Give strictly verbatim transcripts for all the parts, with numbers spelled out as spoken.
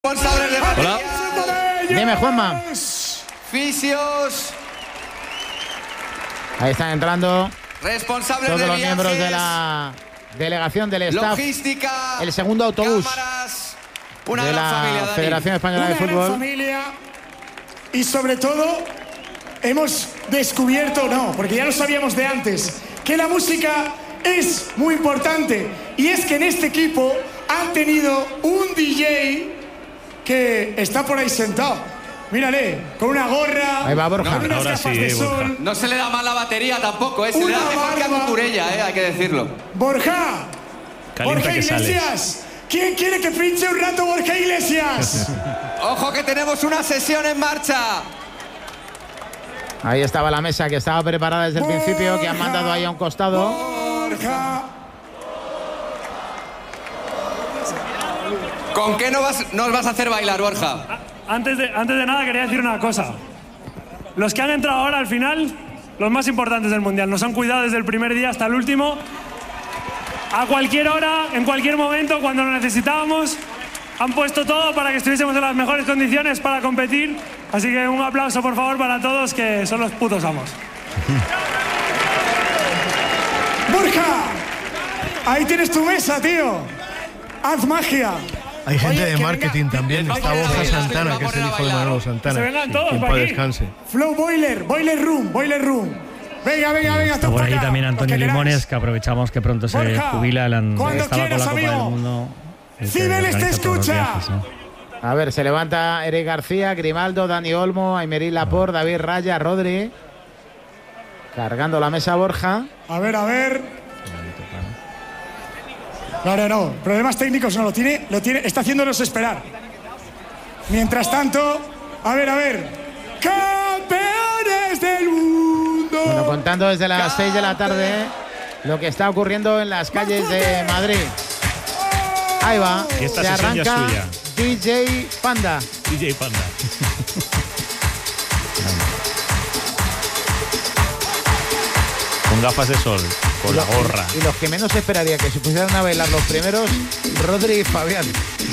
Hola. Dime, Juanma. Fisios. Ahí están entrando responsables todos de los viajes, miembros de la delegación del staff. Logística. El segundo autobús cámaras, una de gran la familia, Dani. Federación Española Una de gran Fútbol. familia. Y sobre todo, hemos descubierto, no, porque ya lo sabíamos de antes, que la música es muy importante. Y es que en este equipo han tenido un D J que está por ahí sentado. Mírale, con una gorra. Ahí va Borja. Con unas Ahora gafas sí, de eh, sol. Borja. No se le da mal la batería tampoco, ¿eh? Se le Una da mejor que a barba. Cucurella, ¿eh? Hay que decirlo. Borja. Calienta Borja que sales. Iglesias. ¿Quién quiere que pinche un rato Borja Iglesias? Ojo que tenemos una sesión en marcha. Ahí estaba la mesa que estaba preparada desde el Borja. principio, que han mandado ahí a un costado. Borja. ¿Con qué nos vas, nos vas a hacer bailar, Borja? Antes de, antes de nada quería decir una cosa. Los que han entrado ahora al final, los más importantes del Mundial, nos han cuidado desde el primer día hasta el último. A cualquier hora, en cualquier momento, cuando lo necesitábamos, han puesto todo para que estuviésemos en las mejores condiciones para competir. Así que un aplauso, por favor, para todos, que son los putos amos. Borja. Ahí tienes tu mesa, tío. Haz magia. Hay gente Oye, de que marketing venga. también. Va a Está poner a Borja bailar, Santana, va a que es el poner a hijo de bailar. Manolo Santana. Que se vengan todos que en pa' paz aquí. descanse. Flow Boiler, Boiler Room, Boiler Room. Venga, venga, venga. Está tú por pa' ahí acá, también los Antonio que Limones, queráis. que aprovechamos que pronto se Borja, jubila. El an- cuando estaba con quieras, la Copa amigo. del Mundo. el que Cibeles te organiza todos los escucha. viajes, ¿no? A ver, se levanta Eric García, Grimaldo, Dani Olmo, Aymeril Laporte, David Raya, Rodri. Cargando la mesa Borja. A ver, a ver. No, no, no. Problemas técnicos no lo tiene, lo tiene. Está haciéndonos esperar. Mientras tanto, a ver, a ver. ¡Campeones del mundo! Bueno, contando desde las seis de la tarde lo que está ocurriendo en las calles de Madrid. Ahí va, Y esta se sesión ya es arranca suya. D J Panda. D J Panda. Con gafas de sol, con la gorra. Y los que menos esperaría que se pusieran a bailar los primeros, Rodri y Fabián.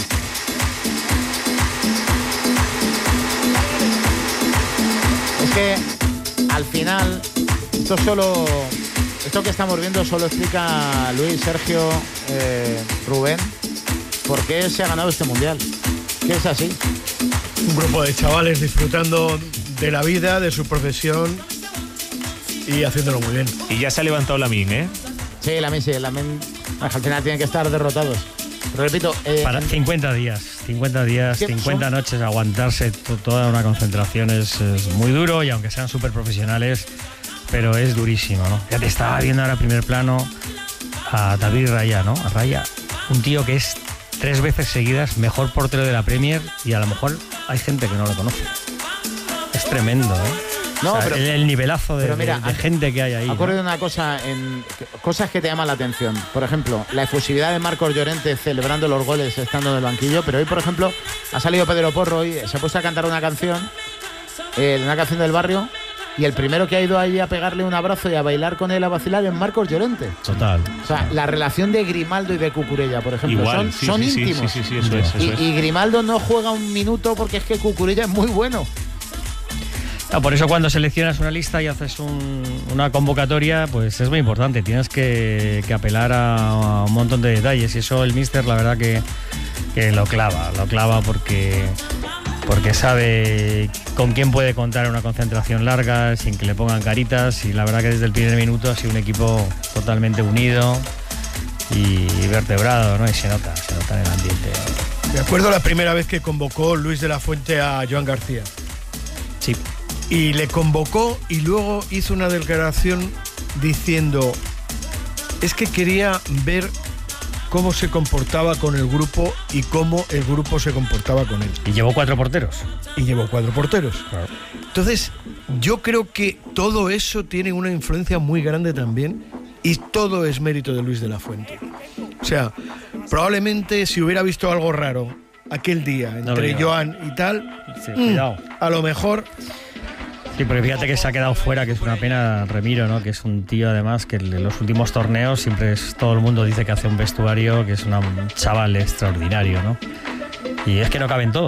Es que al final, esto solo, esto que estamos viendo solo explica Luis, Sergio, eh, Rubén, por qué se ha ganado este mundial. Que es así. Un grupo de chavales disfrutando de la vida, de su profesión y haciéndolo muy bien. Y ya se ha levantado la min, ¿eh? Sí, la Messi, la men, al final tienen que estar derrotados. Pero repito, eh, Para cincuenta días, cincuenta días, ¿Qué cincuenta son? noches, aguantarse to- toda una concentración es, es muy duro, y aunque sean súper profesionales, pero es durísimo, ¿no? Ya te estaba viendo ahora primer plano a David Raya, ¿no? A Raya, un tío que es tres veces seguidas mejor portero de la Premier, y a lo mejor hay gente que no lo conoce. Es tremendo, ¿eh? No, O sea, pero- el, el nivelazo de, pero mira, de- de ha- gente que hay ahí. ha ¿no? ocurrido una cosa, en cosas que te llaman la atención. Por ejemplo, la efusividad de Marcos Llorente celebrando los goles estando en el banquillo. Pero hoy, por ejemplo, ha salido Pedro Porro y se ha puesto a cantar una canción, eh, una canción del barrio. Y el primero que ha ido ahí a pegarle un abrazo y a bailar con él, a vacilar, es Marcos Llorente. Total. O sea, la relación de Grimaldo y de Cucurella, por ejemplo, Igual, son, sí, son sí, sí, íntimos. sí, sí, sí, eso es, eso y, es. y Grimaldo no juega un minuto porque es que Cucurella es muy bueno. No, por eso cuando seleccionas una lista y haces un- una convocatoria, pues es muy importante. Tienes que, que apelar a, a un montón de detalles, y eso el míster la verdad que, que lo clava, lo clava porque, porque sabe con quién puede contar en una concentración larga sin que le pongan caritas, y la verdad que desde el primer minuto ha sido un equipo totalmente unido y vertebrado, ¿no? Y se nota, se nota en el ambiente. Me acuerdo la primera vez que convocó Luis de la Fuente a Joan García. Sí. Y le convocó y luego hizo una declaración diciendo: es que quería ver cómo se comportaba con el grupo y cómo el grupo se comportaba con él. Y llevó cuatro porteros. Y llevó cuatro porteros. Claro. Entonces, yo creo que todo eso tiene una influencia muy grande también, y todo es mérito de Luis de la Fuente. O sea, probablemente si hubiera visto algo raro aquel día No lo entre lleva. Joan y tal, Sí, mm, cuidado. a lo mejor. Sí, pero fíjate que se ha quedado fuera, que es una pena, Remiro, ¿no? Que es un tío además que en los últimos torneos siempre es, todo el mundo dice que hace un vestuario, que es una- un chaval extraordinario, ¿no? Y es que no caben todos.